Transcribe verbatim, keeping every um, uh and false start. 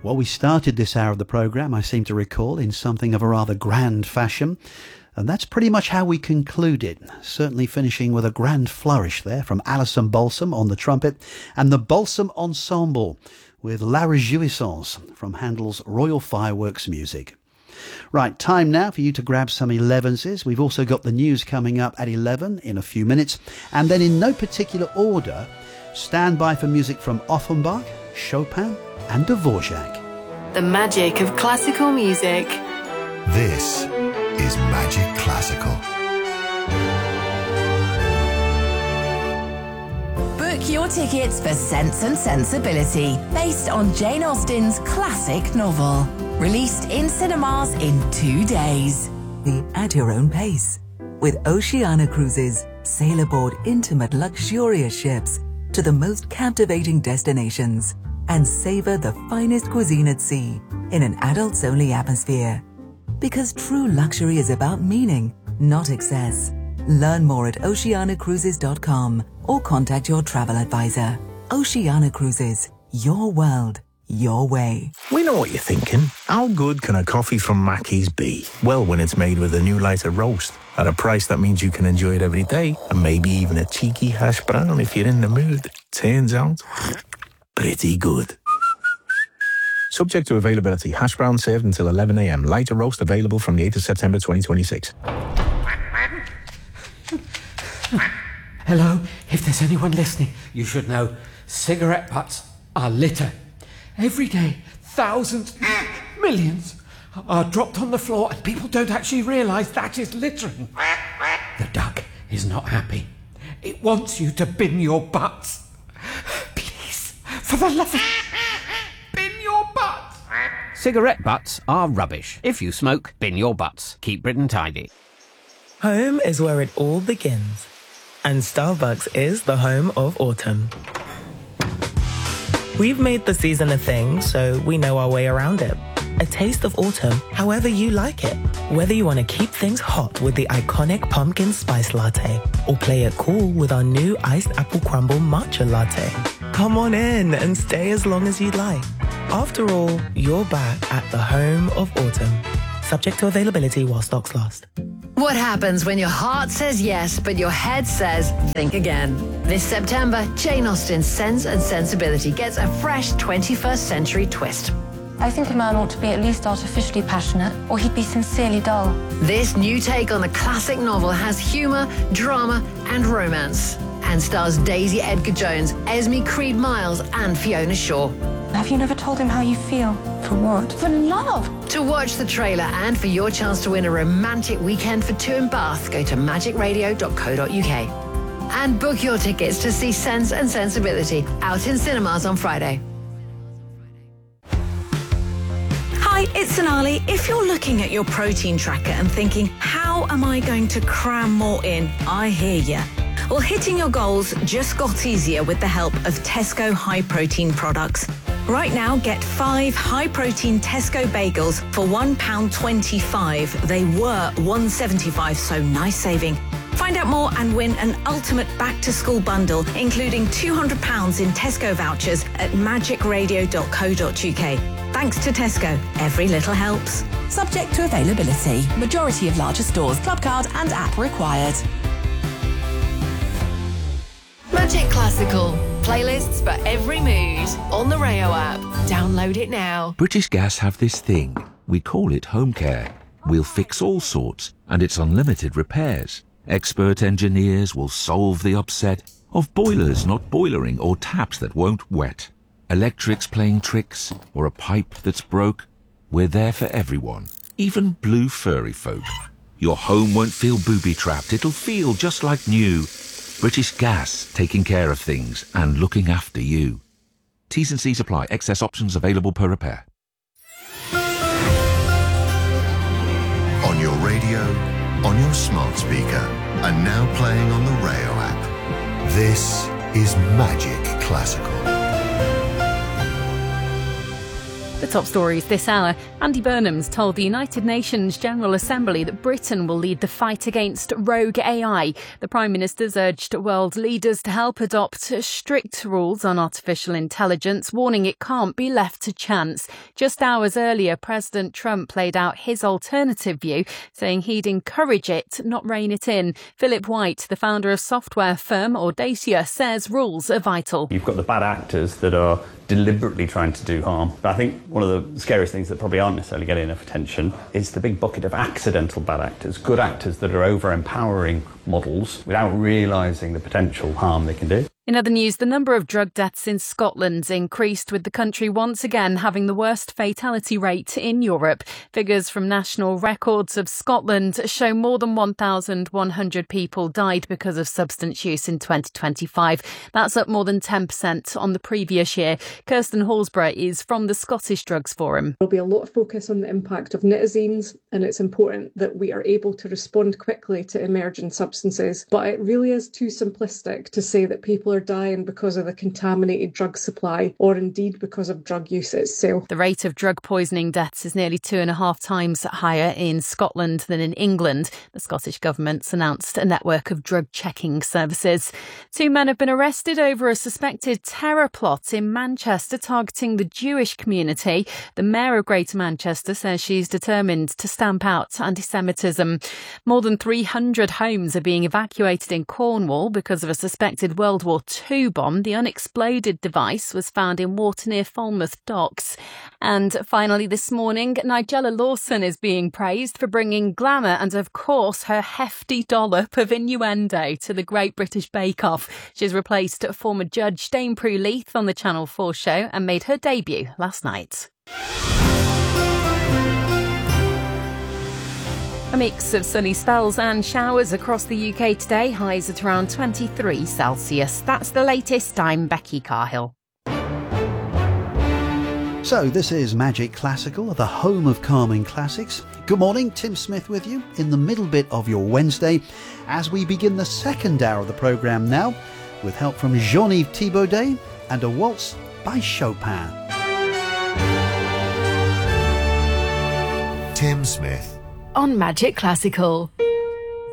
Well, we started this hour of the programme, I seem to recall, in something of a rather grand fashion. And that's pretty much how we conclude it, certainly finishing with a grand flourish there from Alison Balsam on the trumpet and the Balsam Ensemble with La Réjouissance from Handel's Royal Fireworks Music. Right, time now for you to grab some elevenses. We've also got the news coming up at eleven in a few minutes. And then in no particular order, stand by for music from Offenbach, Chopin and Dvorak. The magic of classical music. This is Magic Classical. Book your tickets for Sense and Sensibility, based on Jane Austen's classic novel. Released in cinemas in two days. Be at your own pace. With Oceania Cruises, sail aboard intimate, luxurious ships to the most captivating destinations and savor the finest cuisine at sea in an adults-only atmosphere. Because true luxury is about meaning, not excess. Learn more at oceania cruises dot com or contact your travel advisor. Oceania Cruises, your world, your way. We know what you're thinking. How good can a coffee from Mackey's be? Well, when it's made with a new lighter roast at a price that means you can enjoy it every day, and maybe even a cheeky hash brown if you're in the mood. Turns out, pretty good. Subject to availability. Hash brown served until eleven a.m. Lighter roast available from the eighth of September twenty twenty-six. Hello, if there's anyone listening, you should know cigarette butts are litter. Every day, thousands, millions are dropped on the floor and people don't actually realise that is littering. The duck is not happy. It wants you to bin your butts. Please, for the love of... bin your butts. Cigarette butts are rubbish. If you smoke, bin your butts. Keep Britain tidy. Home is where it all begins. And Starbucks is the home of autumn. We've made the season a thing, so we know our way around it. A taste of autumn, however you like it. Whether you want to keep things hot with the iconic pumpkin spice latte, or play it cool with our new iced apple crumble matcha latte. Come on in and stay as long as you'd like. After all, you're back at the home of autumn. Subject to availability while stocks last. What happens when your heart says yes, but your head says think again? This September, Jane Austen's Sense and Sensibility gets a fresh twenty-first century twist. I think a man ought to be at least artificially passionate, or he'd be sincerely dull. This new take on the classic novel has humour, drama and romance, and stars Daisy Edgar Jones, Esme Creed Miles and Fiona Shaw. Have you never told him how you feel? For what? For love! To watch the trailer and for your chance to win a romantic weekend for two in Bath, go to magic radio dot co dot uk. And book your tickets to see Sense and Sensibility out in cinemas on Friday. Hi, it's Sonali. If you're looking at your protein tracker and thinking, how am I going to cram more in? I hear you. Well, hitting your goals just got easier with the help of Tesco high protein products. Right now, get five high-protein Tesco bagels for one pound twenty-five. They were one pound seventy-five, so nice saving. Find out more and win an ultimate back-to-school bundle, including two hundred pounds in Tesco vouchers at magic radio dot co dot uk. Thanks to Tesco, every little helps. Subject to availability. Majority of larger stores, club card and app required. Magic Classical. Playlists for every mood on the Rayo app. Download it now. British Gas have this thing. We call it home care. We'll fix all sorts, and it's unlimited repairs. Expert engineers will solve the upset of boilers not boilering or taps that won't wet. Electrics playing tricks or a pipe that's broke. We're there for everyone, even blue furry folk. Your home won't feel booby-trapped. It'll feel just like new. British Gas, taking care of things and looking after you. T's and C's apply. Excess options available per repair. On your radio, on your smart speaker, and now playing on the Rayo app. This is Magic Classical. The top stories this hour. Andy Burnham's told the United Nations General Assembly that Britain will lead the fight against rogue A I. The Prime Minister's urged world leaders to help adopt strict rules on artificial intelligence, warning it can't be left to chance. Just hours earlier, President Trump laid out his alternative view, saying he'd encourage it, not rein it in. Philip White, the founder of software firm Audacia, says rules are vital. You've got the bad actors that are deliberately trying to do harm. But I think one of the scariest things that probably aren't necessarily getting enough attention is the big bucket of accidental bad actors, good actors that are over-empowering models without realising the potential harm they can do. In other news, the number of drug deaths in Scotland's increased, with the country once again having the worst fatality rate in Europe. Figures from National Records of Scotland show more than one thousand one hundred people died because of substance use in twenty twenty-five. That's up more than ten percent on the previous year. Kirsten Horsburgh is from the Scottish Drugs Forum. There'll be a lot of focus on the impact of nitazines, and it's important that we are able to respond quickly to emerging substances. But it really is too simplistic to say that people are dying because of the contaminated drug supply, or indeed because of drug use itself. The rate of drug poisoning deaths is nearly two and a half times higher in Scotland than in England. The Scottish Government's announced a network of drug checking services. Two men have been arrested over a suspected terror plot in Manchester targeting the Jewish community. The Mayor of Greater Manchester says she's determined to stamp out anti-Semitism. More than three hundred homes are being evacuated in Cornwall because of a suspected World War Two bomb. The unexploded device was found in water near Falmouth Docks. And finally this morning, Nigella Lawson is being praised for bringing glamour and, of course, her hefty dollop of innuendo to the Great British Bake Off. She's replaced former judge Dame Prue Leith on the Channel four show and made her debut last night. A mix of sunny spells and showers across the U K today, highs at around twenty-three Celsius. That's the latest. I'm Becky Carhill. So this is Magic Classical, the home of calming classics. Good morning, Tim Smith with you in the middle bit of your Wednesday as we begin the second hour of the programme now with help from Jean-Yves Thibaudet and a waltz by Chopin. Tim Smith on Magic Classical.